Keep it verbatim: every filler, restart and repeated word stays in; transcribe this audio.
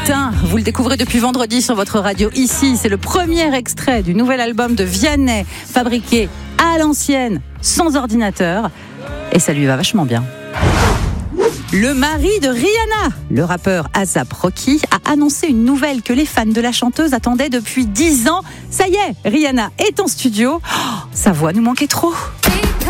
Matin, vous le découvrez depuis vendredi sur votre radio ici. C'est le premier extrait du nouvel album de Vianney, fabriqué à l'ancienne, sans ordinateur. Et ça lui va vachement bien. Le mari de Rihanna, le rappeur A$AP Rocky, a annoncé une nouvelle que les fans de la chanteuse attendaient depuis dix ans. Ça y est, Rihanna est en studio. Oh, sa voix nous manquait trop.